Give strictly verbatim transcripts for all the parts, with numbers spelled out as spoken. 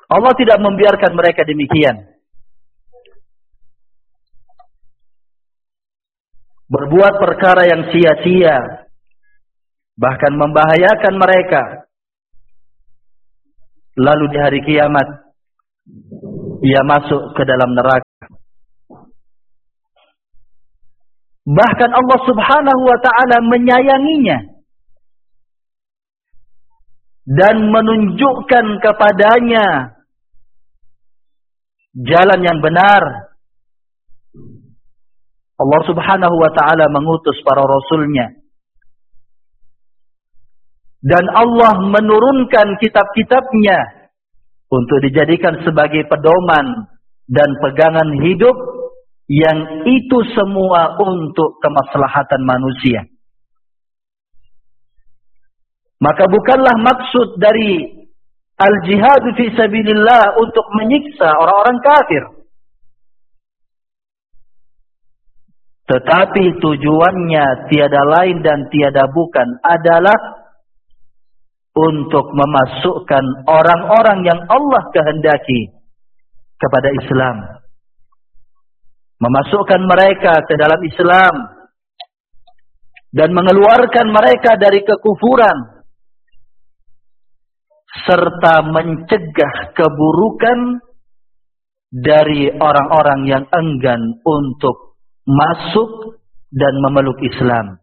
Allah tidak membiarkan mereka demikian. Berbuat perkara yang sia-sia, bahkan membahayakan mereka. Lalu di hari kiamat, ia masuk ke dalam neraka. Bahkan Allah Subhanahu wa ta'ala menyayanginya dan menunjukkan kepadanya jalan yang benar. Allah Subhanahu wa ta'ala mengutus para rasulnya. Dan Allah menurunkan kitab-kitabnya untuk dijadikan sebagai pedoman dan pegangan hidup, yang itu semua untuk kemaslahatan manusia. Maka bukanlah maksud dari al-jihad fi sabilillah untuk menyiksa orang-orang kafir. Tetapi tujuannya tiada lain dan tiada bukan adalah untuk memasukkan orang-orang yang Allah kehendaki kepada Islam. Memasukkan mereka ke dalam Islam dan mengeluarkan mereka dari kekufuran, serta mencegah keburukan dari orang-orang yang enggan untuk masuk dan memeluk Islam.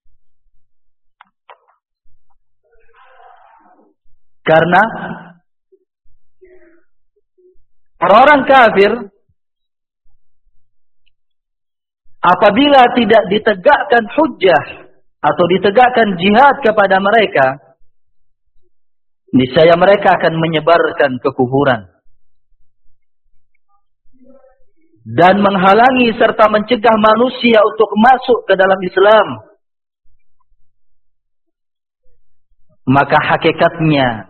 Karena orang-orang kafir apabila tidak ditegakkan hujjah atau ditegakkan jihad kepada mereka, niscaya mereka akan menyebarkan kekufuran dan menghalangi serta mencegah manusia untuk masuk ke dalam Islam. Maka hakikatnya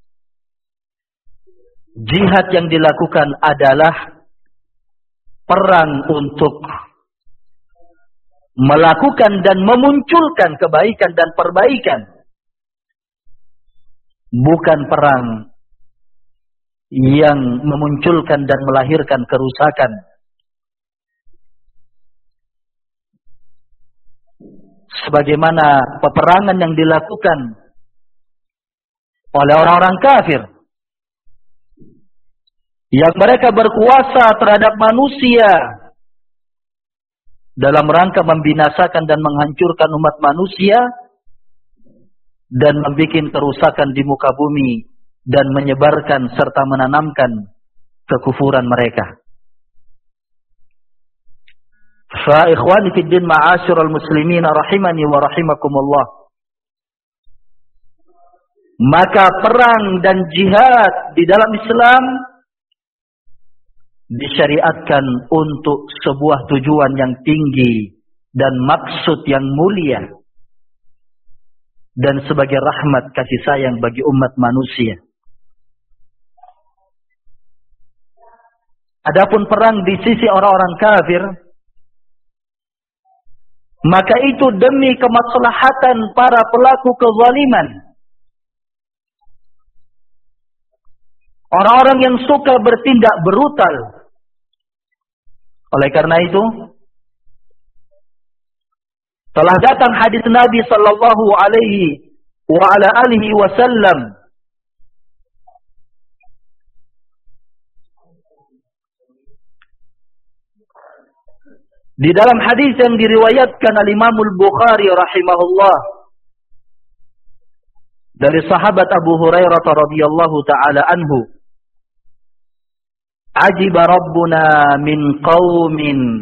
jihad yang dilakukan adalah perang untuk melakukan dan memunculkan kebaikan dan perbaikan. Bukan perang yang memunculkan dan melahirkan kerusakan. Sebagaimana peperangan yang dilakukan oleh orang-orang kafir, yang mereka berkuasa terhadap manusia dalam rangka membinasakan dan menghancurkan umat manusia dan membuat kerusakan di muka bumi dan menyebarkan serta menanamkan kekufuran mereka. Fa ikhwani fid din ma'asyiral muslimin rahimani wa rahimakumullah. Maka perang dan jihad di dalam Islam disyariatkan untuk sebuah tujuan yang tinggi dan maksud yang mulia, dan sebagai rahmat kasih sayang bagi umat manusia. Adapun perang di sisi orang-orang kafir, maka itu demi kemaslahatan para pelaku kezaliman. Orang-orang yang suka bertindak brutal. Oleh karena itu, telah datang hadis Nabi sallallahu alaihi wa ala alihi wasallam di dalam hadis yang diriwayatkan oleh Imam Al-Bukhari rahimahullah dari sahabat Abu Hurairah radhiyallahu taala anhu, ajiba rabbuna min qaumin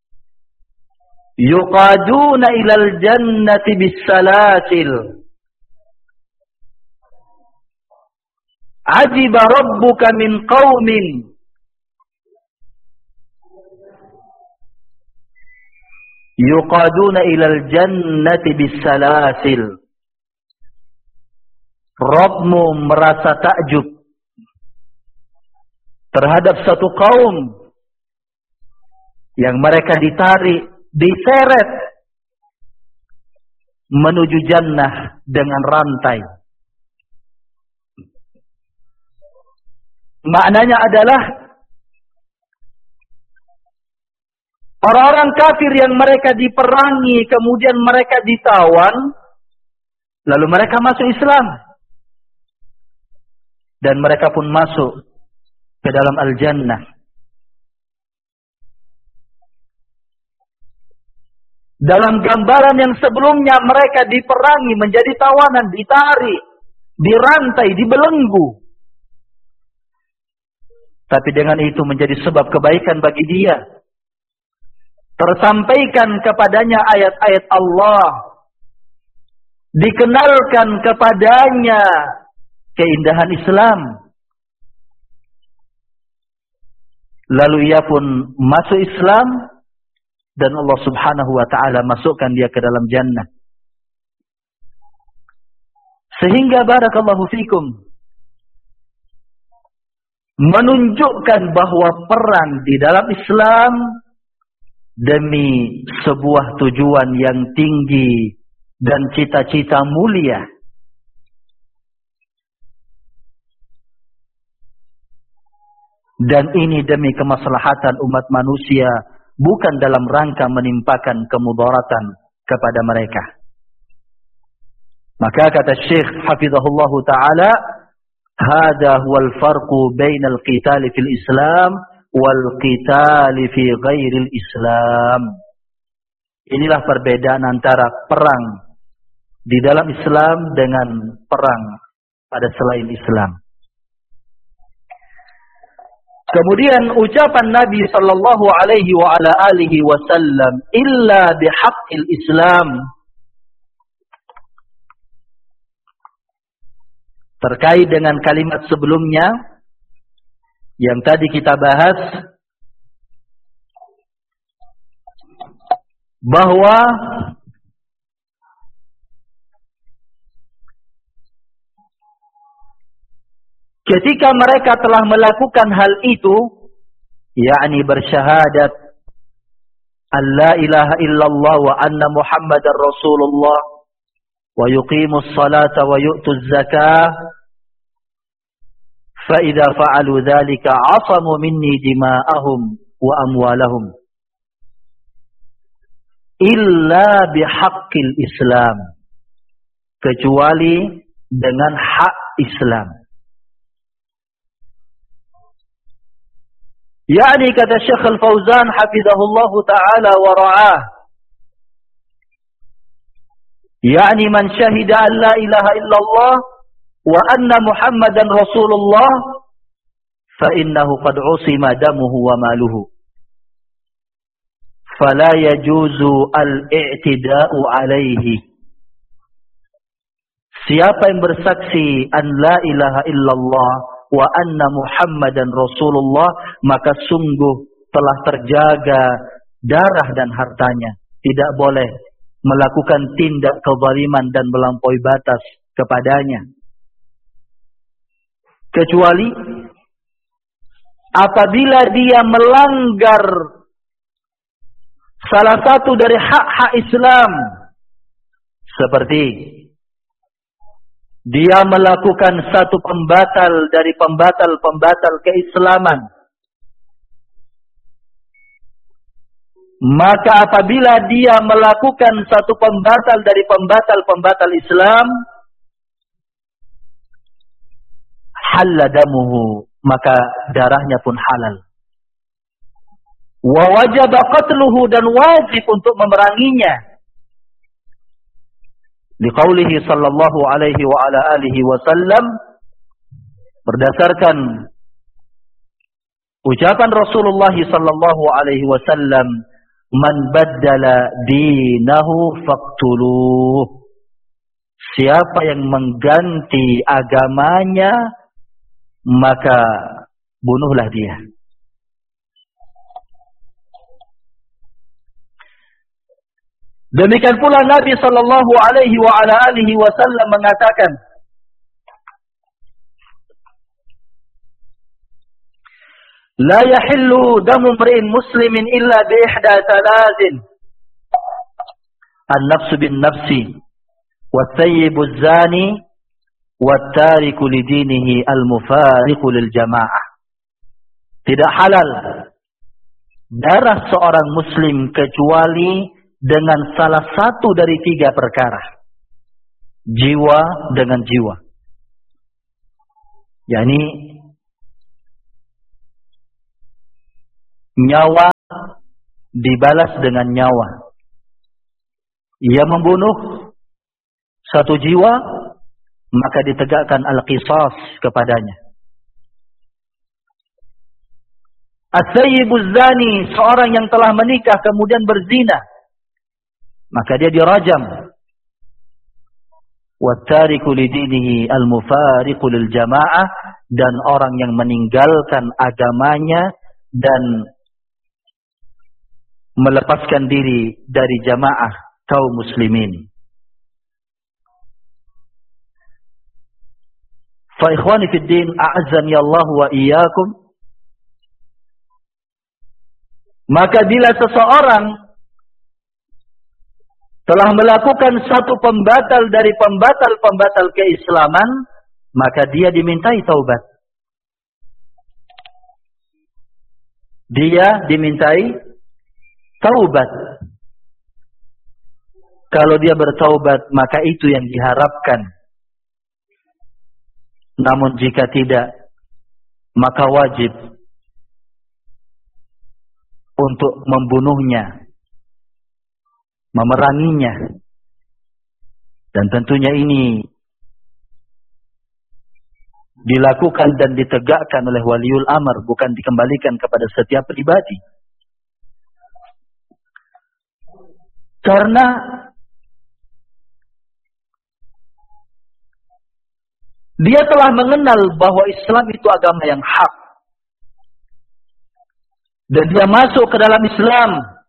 yuqaduna ilal jannati bisalasil. Ajiba rabbuka min qaumin yuqaduna ilal jannati bisalasil. Rabbmu merasa takjub terhadap satu kaum yang mereka ditarik, diseret menuju jannah dengan rantai. Maknanya adalah orang-orang kafir yang mereka diperangi, kemudian mereka ditawan, lalu mereka masuk Islam. Dan mereka pun masuk ke dalam Al-Jannah. Dalam gambaran yang sebelumnya mereka diperangi, menjadi tawanan, ditarik, dirantai, dibelenggu. Tapi dengan itu menjadi sebab kebaikan bagi dia. Tersampaikan kepadanya ayat-ayat Allah. Dikenalkan kepadanya keindahan Islam. Lalu ia pun masuk Islam. Dan Allah subhanahu wa ta'ala masukkan dia ke dalam jannah. Sehingga barakallahu fikum, menunjukkan bahwa perang di dalam Islam demi sebuah tujuan yang tinggi dan cita-cita mulia. Dan ini demi kemaslahatan umat manusia, bukan dalam rangka menimpakan kemudaratan kepada mereka. Maka kata Syekh hafizahullahu ta'ala, hada huwal farqu bainal qitali fil Islam wal qitali fi ghairil Islam. Inilah perbedaan antara perang di dalam Islam dengan perang pada selain Islam. Kemudian ucapan Nabi sallallahu alaihi wa ala alihi wasallam, illa bihaqqil Islam, terkait dengan kalimat sebelumnya yang tadi kita bahas, bahwa ketika mereka telah melakukan hal itu, yakni bersyahadat an la ilaha illallah wa anna Muhammadar Rasulullah wa yuqimus salata wa yu'tuz zakah, fa idza fa'alu dzalika 'asamu minni dima'ahum wa amwalahum illa bihaqqil Islam, kecuali dengan hak Islam. Yani kata Syekh Al-Fauzan hafizahullahu ta'ala wa ra'ah, yani man syahida an la ilaha illallah wa anna Muhammadan Rasulullah fa innahu qad usima damuhu wa maluhu fala yajuzu al-i'tida'u alaihi. Siapa yang bersaksi an la ilaha illallah wa anna Muhammadan Rasulullah, maka sungguh telah terjaga darah dan hartanya. Tidak boleh melakukan tindak kezaliman dan melampaui batas kepadanya. Kecuali apabila dia melanggar salah satu dari hak-hak Islam, seperti dia melakukan satu pembatal dari pembatal-pembatal keislaman, maka apabila dia melakukan satu pembatal dari pembatal-pembatal Islam, halal damuhu, maka darahnya pun halal. Wa wajaba qatluhu, dan wajib untuk memeranginya. Liqaulihi sallallahu alaihi wa ala alihi wasallam, berdasarkan ucapan Rasulullah sallallahu alaihi wasallam, man baddala dinahu faqtuluh. Siapa yang mengganti agamanya, maka bunuhlah dia. Demikian pula Nabi sallallahu alaihi wa ala alihi wasallam mengatakan, la yahillu damu mri'in muslimin illa bi ihda thalathin, an-nafsu bin nafsi, wat-thayyibu az-zani, wat-tariku lidinihi al-mufariqu lil jamaah. Tidak halal darah seorang muslim kecuali dengan salah satu dari tiga perkara. Jiwa dengan jiwa. yakni nyawa dibalas dengan nyawa. Ia membunuh satu jiwa, maka ditegakkan al-qisas kepadanya. As-sayyibuz zani, seorang yang telah menikah kemudian berzina, maka dia dirajam. Wattariku lidinihi al-mufariqu lil jamaah, dan orang yang meninggalkan agamanya dan melepaskan diri dari jamaah kaum muslimin. Fa ikhwani fid din, a'azzani Allah wa iyyakum. Maka bila seseorang telah melakukan satu pembatal dari pembatal-pembatal keislaman, maka dia dimintai taubat. Dia dimintai taubat. Kalau dia bertaubat, maka itu yang diharapkan. Namun jika tidak, maka wajib untuk membunuhnya, memeranginya. Dan tentunya ini dilakukan dan ditegakkan oleh waliul amr, bukan dikembalikan kepada setiap pribadi. Karena dia telah mengenal bahwa Islam itu agama yang hak. Dan dia masuk ke dalam Islam,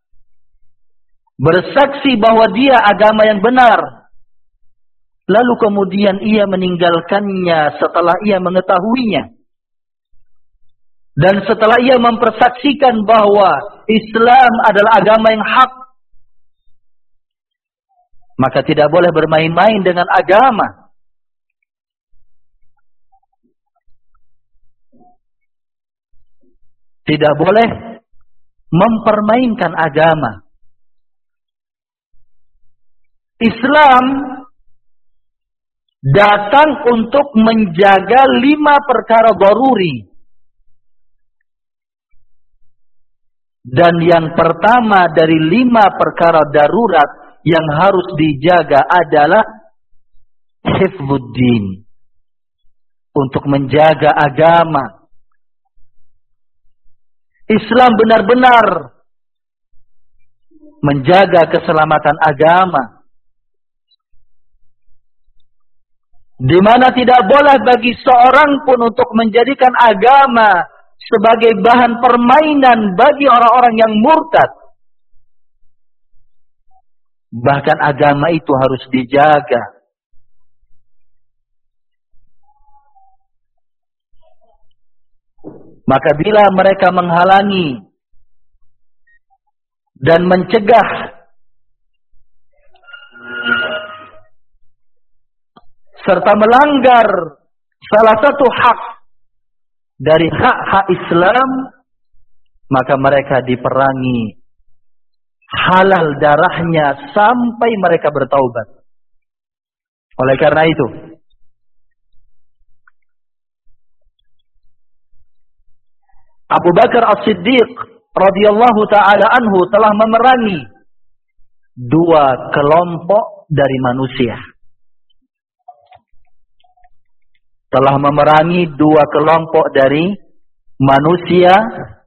bersaksi bahwa dia agama yang benar. Lalu kemudian ia meninggalkannya setelah ia mengetahuinya. Dan setelah ia mempersaksikan bahwa Islam adalah agama yang hak, maka tidak boleh bermain-main dengan agama. Tidak boleh mempermainkan agama. Islam datang untuk menjaga lima perkara daruri. Dan yang pertama dari lima perkara darurat yang harus dijaga adalah hifdzuddin, untuk menjaga agama. Islam benar-benar menjaga keselamatan agama, di mana tidak boleh bagi seorang pun untuk menjadikan agama sebagai bahan permainan bagi orang-orang yang murtad. Bahkan agama itu harus dijaga. Maka bila mereka menghalangi dan mencegah serta melanggar salah satu hak dari hak-hak Islam, maka mereka diperangi, halal darahnya sampai mereka bertaubat. Oleh karena itu, Abu Bakar As-Siddiq radhiyallahu ta'ala anhu telah memerangi dua kelompok dari manusia. Telah memerangi dua kelompok dari manusia.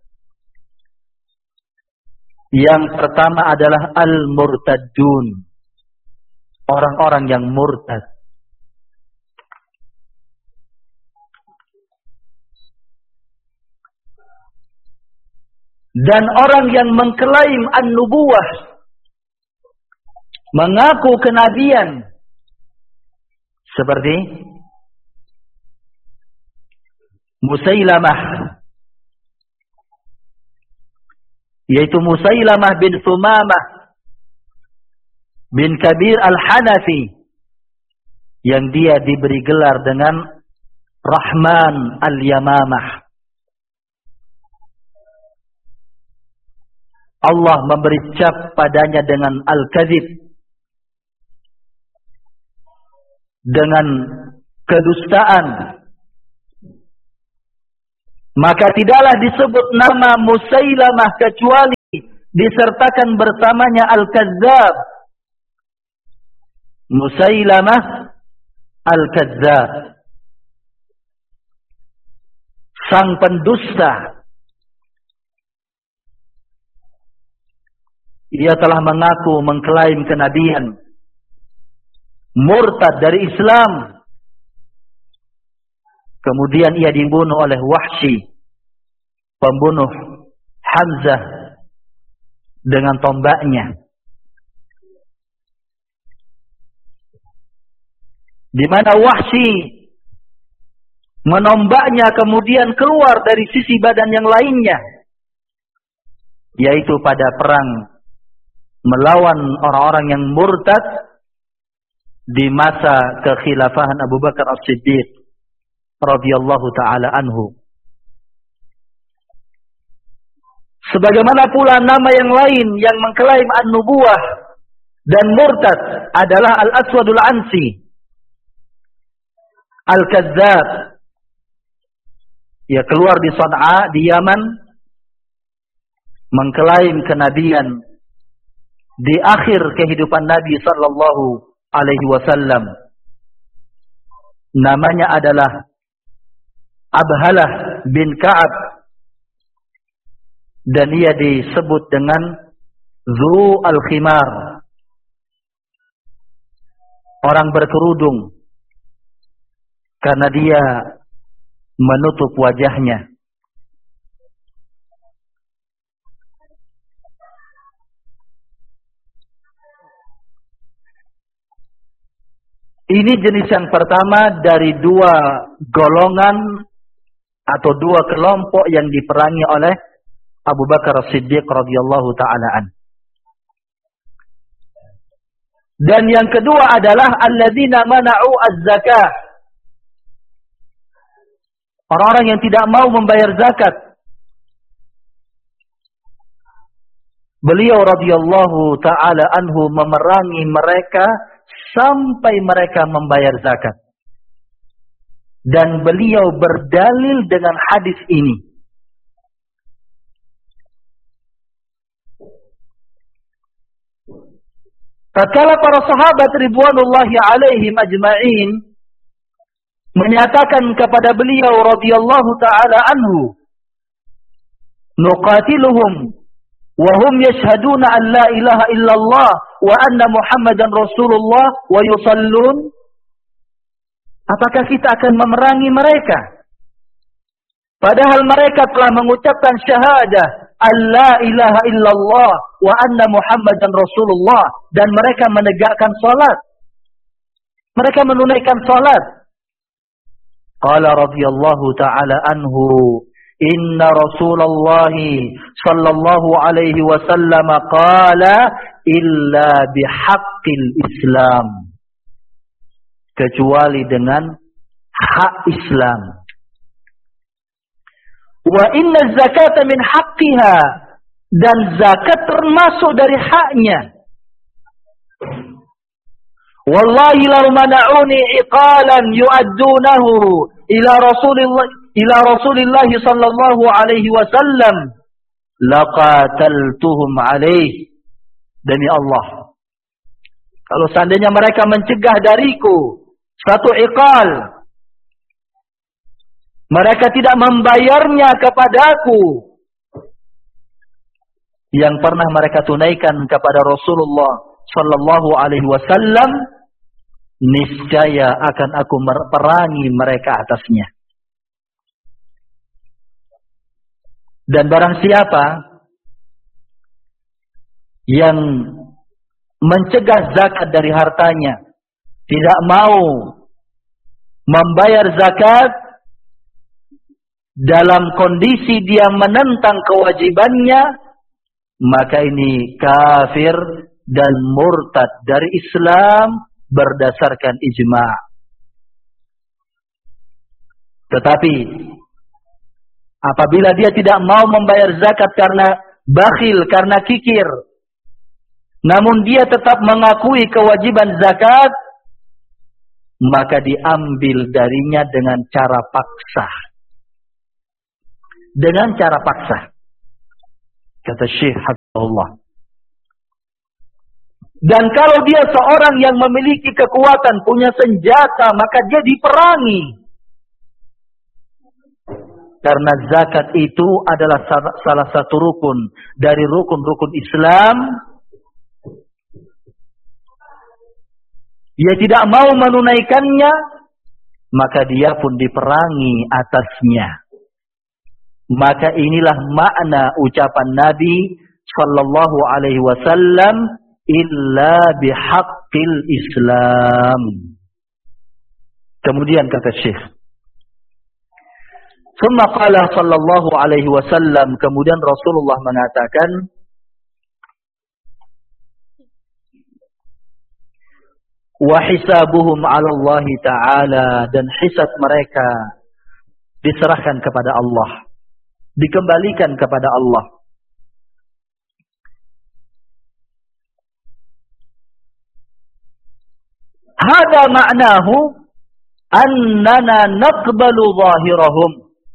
Yang pertama adalah al-murtadun, orang-orang yang murtad. Dan orang yang mengklaim an-nubuwah, mengaku kenabian, seperti Musailamah, yaitu Musailamah bin Thumamah bin Kabir al-Hanafi, yang dia diberi gelar dengan Rahman al-Yamamah. Allah memberi cap padanya dengan al-kadzib, dengan kedustaan, maka tidaklah disebut nama Musailamah kecuali disertakan bersamanya al-kadzab. Musailamah al-kadzab, sang pendusta. Ia telah mengaku mengklaim kenabian, murtad dari Islam. Kemudian ia dibunuh oleh Wahsy, pembunuh Hamzah, dengan tombaknya. Di mana Wahsy menombaknya kemudian keluar dari sisi badan yang lainnya, yaitu pada perang melawan orang-orang yang murtad di masa kekhilafahan Abu Bakar As-Siddiq radhiyallahu taala anhu. Sebagaimana pula nama yang lain yang mengklaim an-nubuwah dan murtad adalah Al-Aswadul Ansi, Al-Kadzab. Ia keluar di Sana'a di Yaman, mengklaim kenabian di akhir kehidupan Nabi sallallahu alaihi wasallam. Namanya adalah Abhalah bin Ka'ab, dan ia disebut dengan Zu al-Khimar, orang berkerudung, karena dia menutup wajahnya. Ini jenis yang pertama dari dua golongan atau dua kelompok yang diperangi oleh Abu Bakar As-Siddiq radhiyallahu ta'ala an. Dan yang kedua adalah alladzina mana'u az-zakah, orang-orang yang tidak mau membayar zakat. Beliau radhiyallahu ta'ala anhu memerangi mereka sampai mereka membayar zakat. Dan beliau berdalil dengan hadis ini. Tatkala para sahabat ridwanullahi alaihim ajma'in menyatakan kepada beliau radhiyallahu ta'ala anhu, nuqatiluhum wa hum yashhaduna an la ilaha illallah wa anna Muhammadan Rasulullah wa yusallun. Apakah kita akan memerangi mereka padahal mereka telah mengucapkan syahadah an la ilaha illallah wa anna Muhammadan Rasulullah, dan mereka menegakkan salat, mereka menunaikan salat. Qala radhiyallahu ta'ala anhu, inna Rasulullah sallallahu alaihi wasallam qala illa bihaqqil Islam, kecuali dengan hak Islam. Wa inna zakata min haqqiha, dan zakat termasuk dari haknya. Wallahi law mana'uni iqalan yu'addunahu ila Rasulillah ila Rasulillah sallallahu alaihi wasallam laqataltuhum alaihi. Demi Allah, kalau seandainya mereka mencegah dariku satu iqal, mereka tidak membayarnya kepadaku yang pernah mereka tunaikan kepada Rasulullah sallallahu alaihi wasallam, niscaya akan aku perangi mereka atasnya. Dan barang siapa yang mencegah zakat dari hartanya, tidak mau membayar zakat dalam kondisi dia menentang kewajibannya, maka ini kafir dan murtad dari Islam berdasarkan ijma'. Tetapi apabila dia tidak mau membayar zakat karena bakhil karena kikir, namun dia tetap mengakui kewajiban zakat, maka diambil darinya dengan cara paksa. Dengan cara paksa. Kata Syekh Hafizahullah. Dan kalau dia seorang yang memiliki kekuatan, punya senjata, maka dia diperangi. Karena zakat itu adalah salah satu rukun dari rukun-rukun Islam. Dia tidak mau menunaikannya, maka dia pun diperangi atasnya. Maka inilah makna ucapan Nabi sallallahu alaihi wasallam, illa bihaqqil Islam. Kemudian kata Syekh, Summa qala sallallahu alaihi wasallam, kemudian Rasulullah mengatakan, wa hisabuhum 'ala Allah ta'ala, dan hisab mereka diserahkan kepada Allah, dikembalikan kepada Allah. Hada ma'nahu annana naqbalu zahirahum.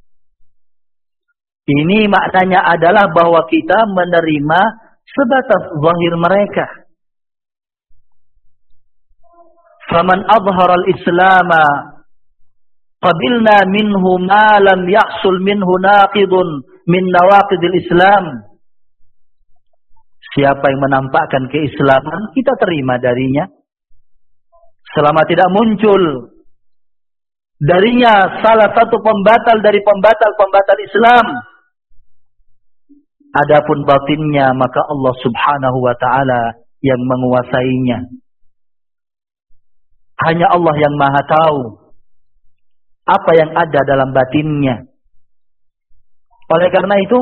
Ini maknanya adalah bahwa kita menerima sebatas zahir mereka. Faman adhara al-islama qabilna minhu ma lam yahsul minhu naqidun min nawaqidil Islam. Siapa yang menampakkan keislaman, kita terima darinya, selama tidak muncul darinya salah satu pembatal dari pembatal-pembatal Islam. Adapun batinnya, maka Allah Subhanahu wa ta'ala yang menguasainya. Hanya Allah yang Maha tahu apa yang ada dalam batinnya. Oleh karena itu,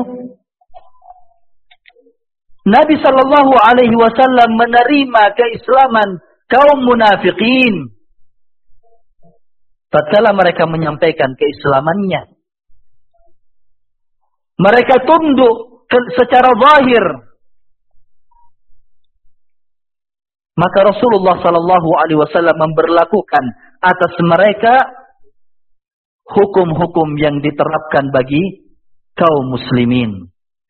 Nabi sallallahu alaihi wasallam menerima keislaman kaum munafikin tatkala mereka menyampaikan keislamannya. Mereka tunduk secara zahir. Maka Rasulullah sallallahu alaihi wasallam memberlakukan atas mereka hukum-hukum yang diterapkan bagi kaum muslimin.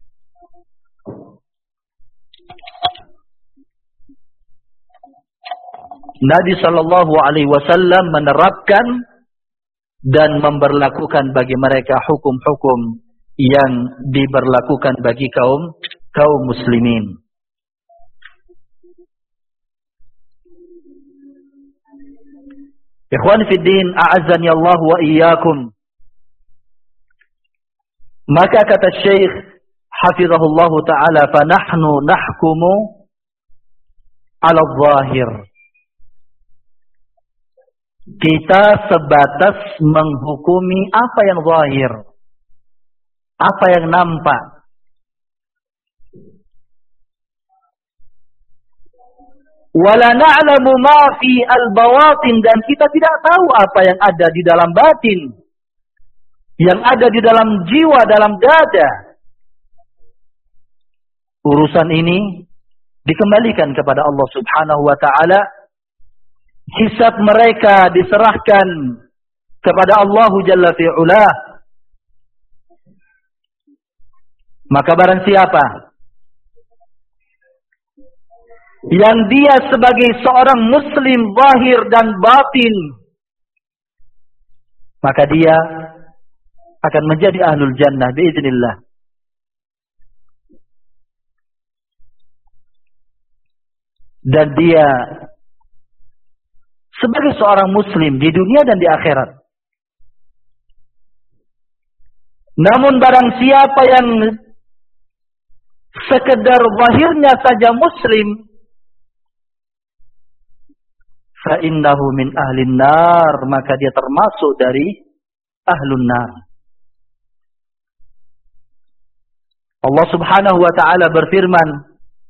Nabi sallallahu alaihi wasallam menerapkan dan memberlakukan bagi mereka hukum-hukum yang diberlakukan bagi kaum kaum muslimin. Ikhwan fi din, a'azzani Allah wa iyyakum. Maka kata Syekh hafizahullah taala, fa nahnu nahkumu 'ala adh-dhahir. Kita sebatas menghukumi apa yang zahir, apa yang nampak. Wala na'lamu ma fi al-bawatin, dan kita tidak tahu apa yang ada di dalam batin, yang ada di dalam jiwa, dalam dada. Urusan ini dikembalikan kepada Allah Subhanahu wa ta'ala. Hisab mereka diserahkan kepada Allah Jalla fi'ula. Maka barang siapa yang dia sebagai seorang muslim zahir dan batin, maka dia akan menjadi ahlul jannah biiznillah. Dan dia sebagai seorang muslim di dunia dan di akhirat. Namun barang siapa yang sekedar zahirnya saja muslim, fa innahu min ahlin nar, maka dia termasuk dari ahlun nar. Allah Subhanahu wa ta'ala berfirman,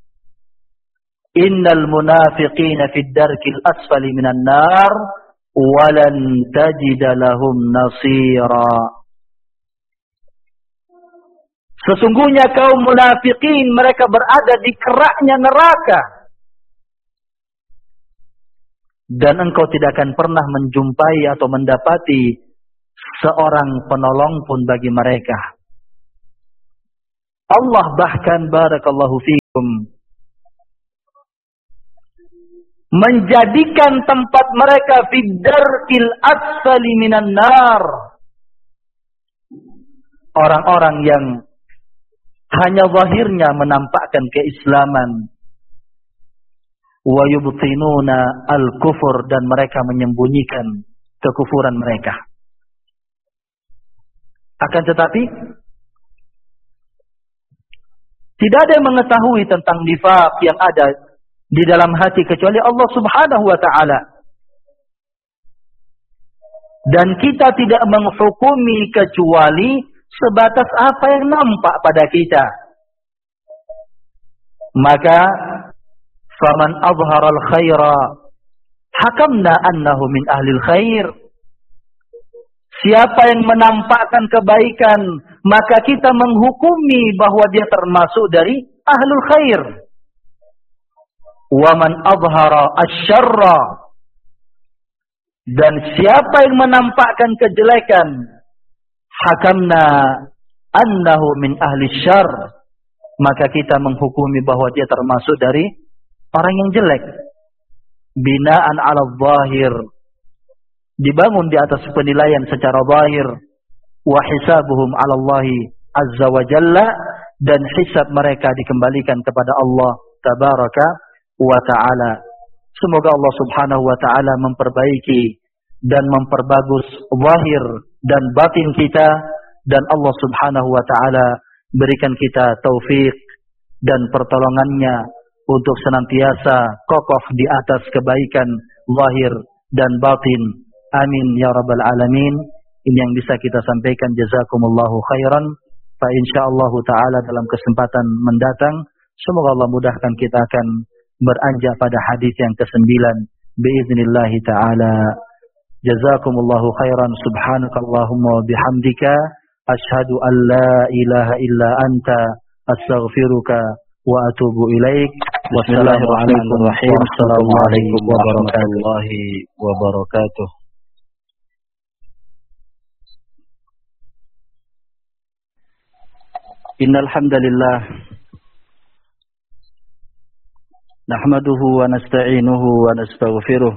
innal munafiqina fid darkil asfali minan nar walan tajida lahum nasira. Sesungguhnya kaum munafikin mereka berada di keraknya neraka. Dan engkau tidak akan pernah menjumpai atau mendapati seorang penolong pun bagi mereka. Allah bahkan barakallahu fikum menjadikan tempat mereka fi darkil asfali minan nar. Orang-orang yang hanya zahirnya menampakkan keislaman, wa yubtinuna al-kufur, dan mereka menyembunyikan kekufuran mereka. Akan tetapi tidak ada yang mengetahui tentang nifaq yang ada di dalam hati kecuali Allah Subhanahu wa taala. Dan kita tidak menghukumi kecuali sebatas apa yang nampak pada kita. Maka faman azhara al-khaira hakamna annahu min ahli al-khair. Siapa yang menampakkan kebaikan, maka kita menghukumi bahwa dia termasuk dari ahlul khair. Wa man azhara asy-syarra, dan siapa yang menampakkan kejelekan, hakamna annahu min ahli syarr, maka kita menghukumi bahwa dia termasuk dari orang yang jelek. Binaan ala zahir, dibangun di atas penilaian secara zahir. Wa hisabuhum ala Allahi azza wa jalla, dan hisab mereka dikembalikan kepada Allah tabaraka wa ta'ala. Semoga Allah subhanahu wa ta'ala memperbaiki dan memperbagus zahir dan batin kita, dan Allah subhanahu wa ta'ala berikan kita taufik dan pertolongannya untuk senantiasa kokoh di atas kebaikan zahir dan batin. Amin ya rabbal alamin. Ini yang bisa kita sampaikan. Jazakumullahu khairan. Fa insyaallah ta'ala dalam kesempatan mendatang semoga Allah mudahkan kita akan beranjak pada hadis yang kesembilan biiznillah ta'ala. Jazakumullahu khairan. Subhanakallahumma wa bihamdika asyhadu an la ilaha illa anta astaghfiruka wa atubu ilaik. Bismillahirrahmanirrahim. Assalamualaikum warahmatullahi wabarakatuh. Innal hamdalillah nahmaduhu wa nasta'inuhu wa nastaghfiruh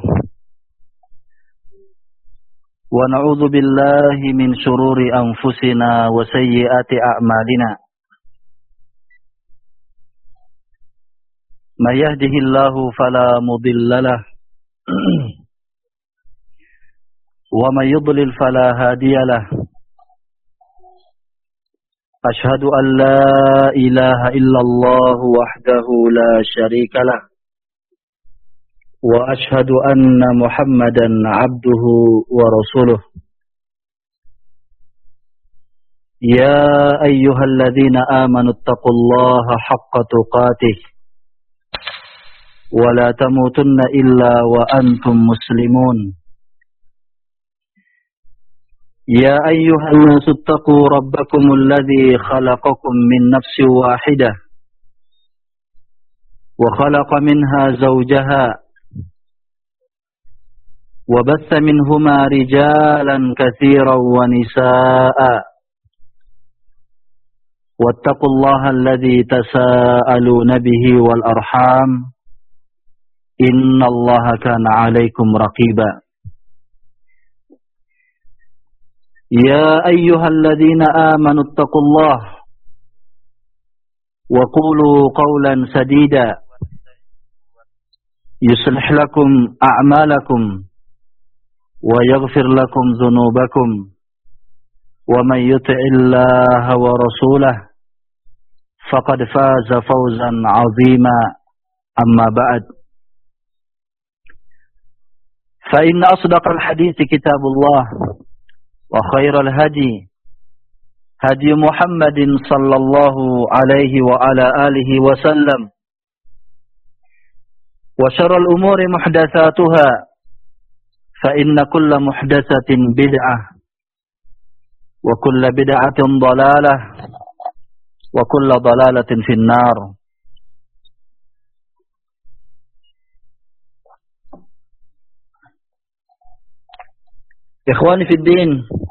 wa na'udzu billahi min shururi anfusina wa sayyiati a'malina. May yahdihillahu fala mudilla lahu wa may yudlil fala hadiya lahu. Ashhadu an la ilaha illallah wahdahu la syarika lah wa ashhadu anna Muhammadan abduhu wa rasuluh. Ya ayyuhalladzina amanu taqullaha haqqa tuqatih wa la tamutunna illa wa antum muslimun. Ya ayyuhan nasu taqu rabbakumul ladzi khalaqakum min nafsin wahidah wa khalaqa minha zawjaha wa batha minhuma rijalan katsiran wa nisaa'a wattaqullaha alladzi tasaaluna bihi wal arham innallaha kana 'alaikum raqiba. Ya ayyuhalladzina amanu taqullaha wa qulu qawlan sadida yuslih lakum a'malakum wa yaghfir lakum dhunubakum wa may yuti'illaha wa rasulahu faqad faza fawzan 'azima. Amma ba'd. Fa inna asdaqal hadithi kitabullah wa khairal hadi hadi Muhammadin sallallahu alaihi wa ala alihi wa sallam wa syarrul umuri muhdatsatuha fa inna kulla muhdatsatin bid'ah wa kulla bid'atin dhalalah وكل ضلالة في النار. إخواني في الدين,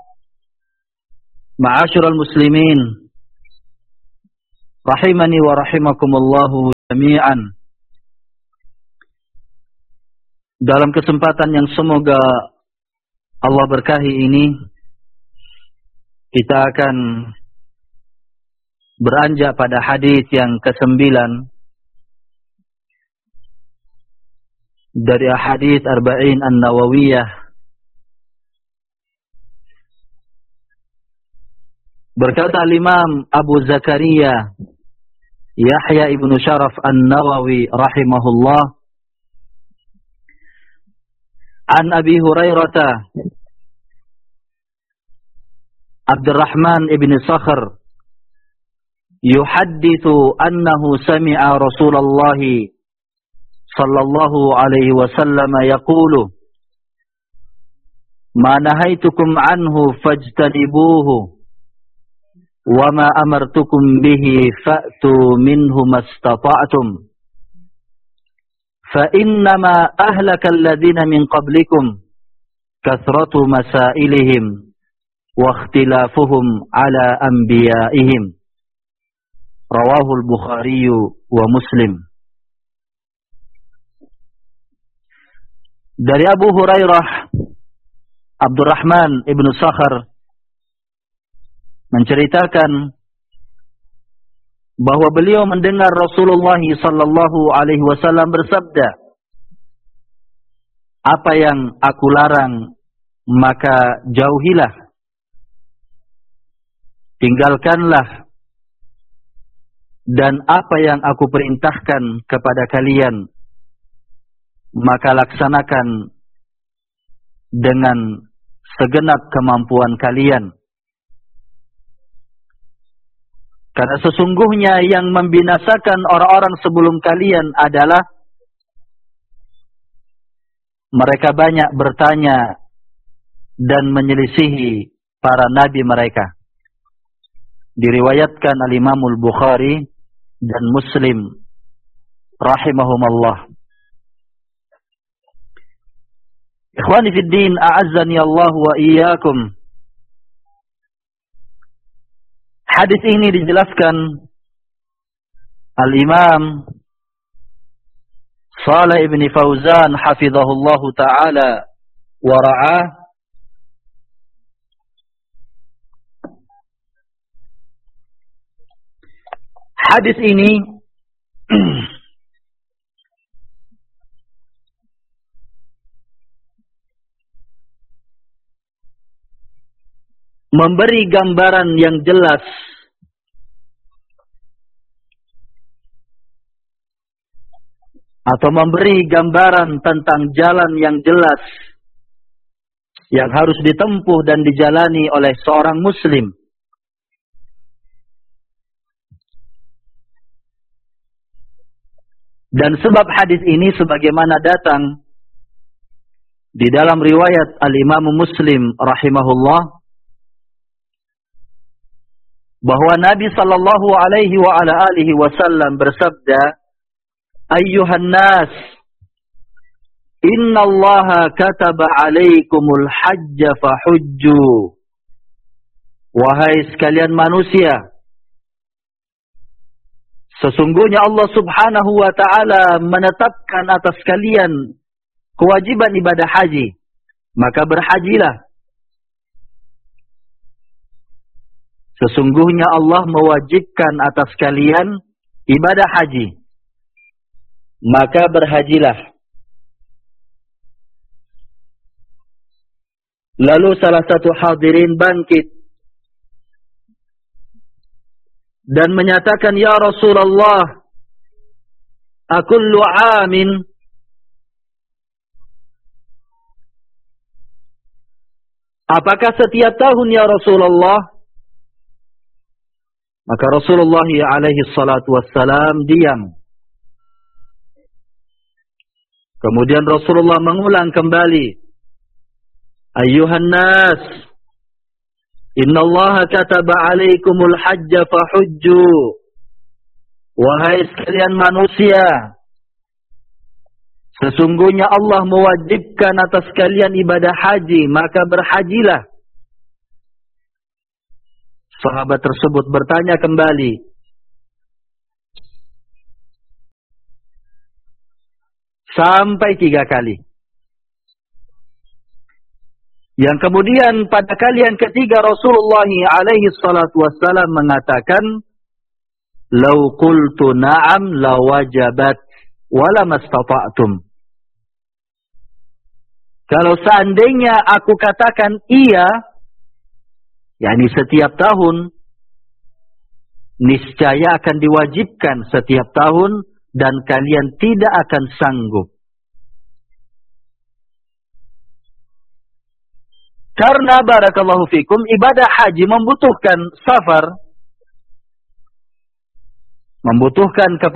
معاشر المسلمين, rahimani wa rahimakumullahu jami'an. Dalam kesempatan yang semoga Allah berkahi ini, kita akan beranjak pada hadis yang kesembilan dari hadis Arba'in An-Nawawiyah. Berkata Al-Imam Abu Zakaria Yahya ibn Sharaf An-Nawawi rahimahullah, an Abi Hurairah Abdurrahman ibn Sakhr yuhaddithu annahu sami'a Rasulullah sallallahu alaihi wasallam yaqulu ma nahaitukum anhu fajtanibuhu wa ma amartukum bihi fa'tu minhu mastata'tum fa innama ahlaka alladhina min qablikum kathratu masailihim wa ikhtilafuhum ala anbiya'ihim. Rawahul Bukhari wa Muslim. Dari Abu Hurairah Abdurrahman ibn Sakhr menceritakan bahwa beliau mendengar Rasulullah sallallahu alaihi wasallam bersabda, apa yang aku larang maka jauhilah, tinggalkanlah, dan apa yang aku perintahkan kepada kalian maka laksanakan dengan segenap kemampuan kalian. Karena sesungguhnya yang membinasakan orang-orang sebelum kalian adalah mereka banyak bertanya dan menyelisihi para nabi mereka. Diriwayatkan Al-Imamul Bukhari dan Muslim rahimahumallah. Ikhwani fid din, a'azzani Allah wa iyyakum. Hadis ini dijelaskan Al-Imam Shalih ibn Fauzan hafizahullahu ta'ala wa ra'ah hadis ini memberi gambaran yang jelas atau memberi gambaran tentang jalan yang jelas yang harus ditempuh dan dijalani oleh seorang muslim. Dan sebab hadis ini sebagaimana datang di dalam riwayat Al-Imam Muslim rahimahullah, bahwa Nabi sallallahu alaihi wa ala alihi wasallam bersabda, ayyuhan nas, inna allaha kataba alaikumul hajja fahujju. Wahai sekalian manusia, sesungguhnya Allah subhanahu wa ta'ala menetapkan atas kalian kewajiban ibadah haji, maka berhajilah. Sesungguhnya Allah mewajibkan atas kalian ibadah haji, maka berhajilah. Lalu salah satu hadirin bangkit dan menyatakan, ya Rasulullah, akullu amin, apakah setiap tahun ya Rasulullah? Maka Rasulullah alaihi salatu wassalam diam. Kemudian Rasulullah mengulang kembali, ayyuhan nas, Innallaha kataba alaikumul hajja fahujju. Wahai sekalian manusia, sesungguhnya Allah mewajibkan atas kalian ibadah haji, maka berhajilah. Sahabat tersebut bertanya kembali, sampai tiga kali. Yang kemudian pada kali yang ketiga Rasulullah alaihi salatu wassalam mengatakan, "Lau qultu na'am lawajabat wala mastata'tum." Kalau seandainya aku katakan iya, yakni setiap tahun, niscaya akan diwajibkan setiap tahun dan kalian tidak akan sanggup. Karena barakallahu fikum, ibadah haji membutuhkan safar, membutuhkan kepada